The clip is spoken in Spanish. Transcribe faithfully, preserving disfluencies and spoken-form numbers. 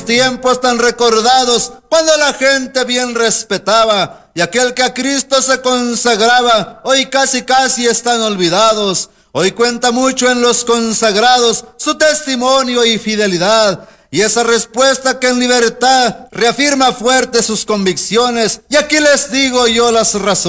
tiempos tan recordados, cuando la gente bien respetaba, y aquel que a Cristo se consagraba, hoy casi casi están olvidados. Hoy cuenta mucho en los consagrados su testimonio y fidelidad, y esa respuesta que en libertad reafirma fuerte sus convicciones. Y aquí les digo yo las razones.